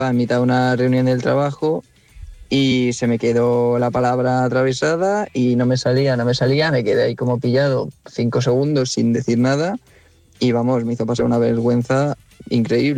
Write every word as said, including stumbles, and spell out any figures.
a mitad de una reunión del trabajo y se me quedó la palabra atravesada y no me salía, no me salía, me quedé ahí como pillado cinco segundos sin decir nada y vamos, me hizo pasar una vergüenza increíble.